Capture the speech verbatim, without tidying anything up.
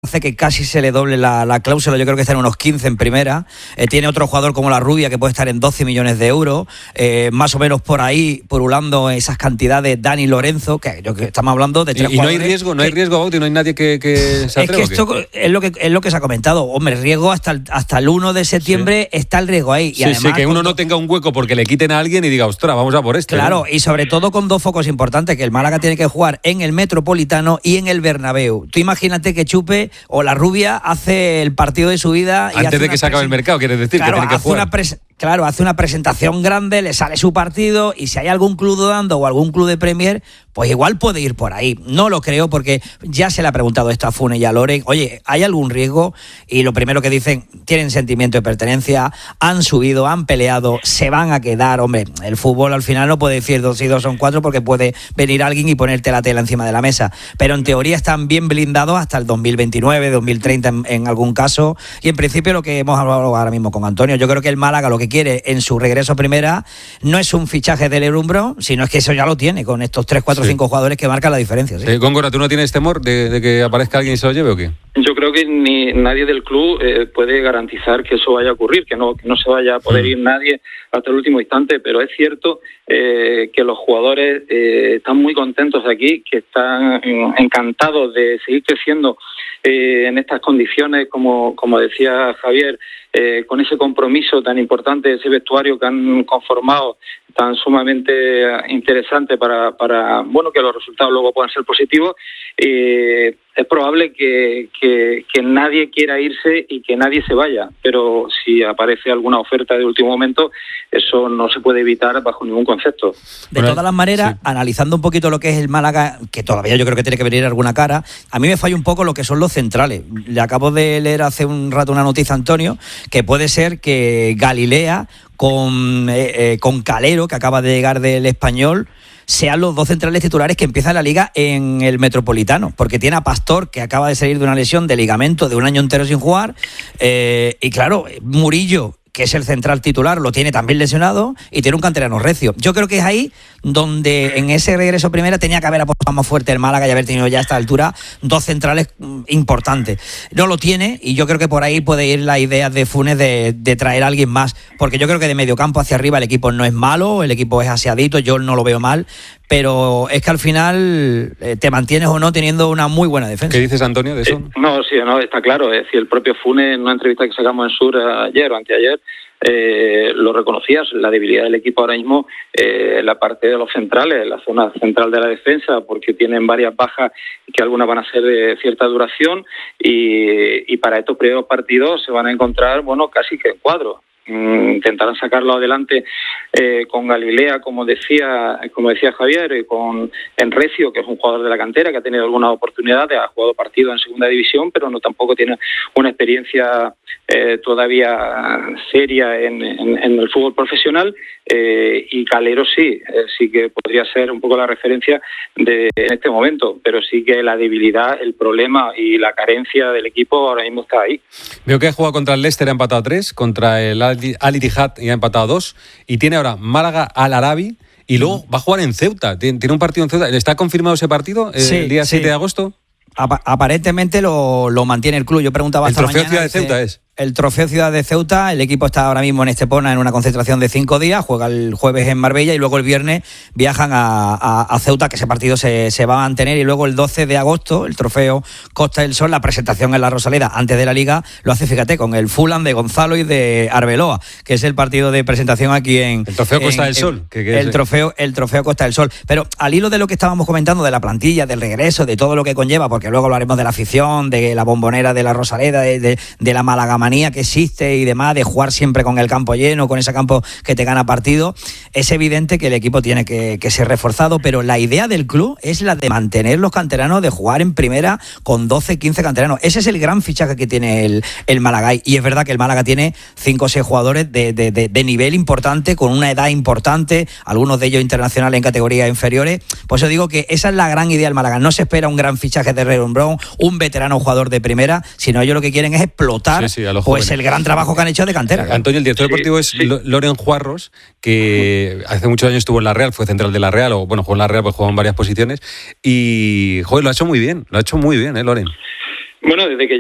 hace que casi se le doble la, la cláusula. Yo creo que está en unos quince en primera. Eh, tiene otro jugador como la Rubia que puede estar en doce millones de euros. Eh, más o menos por ahí, purulando esas cantidades, Dani Lorenzo, que yo que estamos hablando de tres y, y no hay riesgo, no hay riesgo, Bauti, no hay nadie que, que se atreva. Es que esto es lo que es lo que se ha comentado. Hombre, riesgo hasta el, hasta el uno de septiembre sí. está el riesgo ahí. Y sí, además, sí, que uno cuando... no tenga un hueco porque le quiten a alguien y diga, ostras, vamos a por este. Claro, ¿no? Y sobre todo con dos focos importantes, que el Málaga tiene que jugar en el Metropolitano y en el Bernabéu. Tú imagínate que Chupe o la Rubia hace el partido de su vida. Y antes de que se acabe presen... el mercado, quieres decir, claro, que tiene que hace jugar. Una pres... Claro, hace una presentación grande, le sale su partido y si hay algún club dudando o algún club de Premier, pues igual puede ir por ahí. No lo creo porque ya se le ha preguntado esto a Funes y a Loren. Oye, ¿hay algún riesgo? Y lo primero que dicen, tienen sentimiento de pertenencia, han subido, han peleado, se van a quedar. Hombre, el fútbol al final no puede decir dos y dos son cuatro porque puede venir alguien y ponerte la tela encima de la mesa. Pero en teoría están bien blindados hasta el dos mil veintinueve, dos mil treinta en, en algún caso. Y en principio lo que hemos hablado ahora mismo con Antonio, yo creo que el Málaga lo que quiere en su regreso a primera no es un fichaje del Eurumbrón, sino es que eso ya lo tiene con estos tres, cuatro, cinco jugadores que marcan la diferencia. ¿Sí? Eh, Góngora, ¿tú no tienes temor de, de que aparezca alguien y se lo lleve o qué? Yo creo que ni nadie del club eh, puede garantizar que eso vaya a ocurrir, que no, que no se vaya a poder ir nadie hasta el último instante, pero es cierto eh, que los jugadores eh, están muy contentos aquí, que están encantados de seguir creciendo eh, en estas condiciones, como, como decía Javier, eh, con ese compromiso tan importante, ese vestuario que han conformado tan sumamente interesante para, para bueno, que los resultados luego puedan ser positivos. Eh, es probable que, que, que nadie quiera irse y que nadie se vaya, pero si aparece alguna oferta de último momento, eso no se puede evitar bajo ningún concepto. De todas las maneras, sí. Analizando un poquito lo que es el Málaga, que todavía yo creo que tiene que venir alguna cara, a mí me falla un poco lo que son los centrales. Le acabo de leer hace un rato una noticia, Antonio, que puede ser que Galilea con, eh, eh, con Calero, que acaba de llegar del Español, sean los dos centrales titulares que empiezan la liga en el Metropolitano, porque tiene a Pastor, que acaba de salir de una lesión de ligamento de un año entero sin jugar, eh, y claro, Murillo, que es el central titular, lo tiene también lesionado y tiene un canterano recio. Yo creo que es ahí donde en ese regreso a primera tenía que haber apostado más fuerte el Málaga y haber tenido ya a esta altura dos centrales importantes. No lo tiene y yo creo que por ahí puede ir la idea de Funes de, de traer a alguien más, porque yo creo que de mediocampo hacia arriba el equipo no es malo, el equipo es aseadito, yo no lo veo mal, pero es que al final eh, te mantienes o no teniendo una muy buena defensa. ¿Qué dices, Antonio, de eso? Eh, no, sí, no, está claro. Es decir, el propio Funes en una entrevista que sacamos en Sur ayer o anteayer eh, lo reconocías, la debilidad del equipo ahora mismo, eh, la parte de los centrales, la zona central de la defensa, porque tienen varias bajas que algunas van a ser de cierta duración y, y para estos primeros partidos se van a encontrar, bueno, casi que en cuadro. Intentarán sacarlo adelante eh, con Galilea, como decía como decía Javier, y con Enrecio, que es un jugador de la cantera que ha tenido algunas oportunidades, ha jugado partidos en segunda división, pero no tampoco tiene una experiencia eh, todavía seria en, en, en el fútbol profesional, eh, y Calero sí, eh, sí que podría ser un poco la referencia de en este momento, pero sí que la debilidad, el problema y la carencia del equipo ahora mismo está ahí. Veo que ha jugado contra el Leicester, ha empatado tres, contra el Al Ittihad y ha empatado dos, y tiene ahora Málaga Al Arabi y luego va a jugar en Ceuta. Tiene, tiene un partido en Ceuta. ¿Está confirmado ese partido eh, sí, el día sí. siete de agosto? Ap- aparentemente lo, lo mantiene el club. Yo preguntaba el esta trofeo mañana, Ciudad de Ceuta dice, es. El trofeo Ciudad de Ceuta, el equipo está ahora mismo en Estepona en una concentración de cinco días, juega el jueves en Marbella y luego el viernes viajan a, a, a Ceuta, que ese partido se, se va a mantener, y luego el doce de agosto, el trofeo Costa del Sol, la presentación en la Rosaleda antes de la Liga, lo hace, fíjate, con el Fulham de Gonzalo y de Arbeloa, que es el partido de presentación aquí en... El trofeo Costa en, del Sol. Que, que el, es, trofeo, el trofeo Costa del Sol. Pero al hilo de lo que estábamos comentando, de la plantilla, del regreso, de todo lo que conlleva, porque luego hablaremos de la afición, de la bombonera de la Rosaleda, de, de, de la malagamanía que existe y demás, de jugar siempre con el campo lleno, con ese campo que te gana partido, es evidente que el equipo tiene que, que ser reforzado, pero la idea del club es la de mantener los canteranos, de jugar en primera con doce, quince canteranos. Ese es el gran fichaje que tiene el, el Málaga, y es verdad que el Málaga tiene cinco o seis jugadores de, de, de, de nivel importante, con una edad importante, algunos de ellos internacionales en categorías inferiores. Por eso digo que esa es la gran idea del Málaga. No se espera un gran fichaje de Reron Brown, un veterano jugador de primera, sino ellos lo que quieren es explotar sí, sí, a los pues jóvenes. El gran trabajo que han hecho de cantera. Antonio, el director sí, deportivo es sí. Loren Juarros, que hace muchos años estuvo en la Real, fue central de la Real, o bueno, jugó en la Real, pues jugó en varias posiciones, y joder, lo ha hecho muy bien, lo ha hecho muy bien, ¿eh, Loren? Bueno, desde que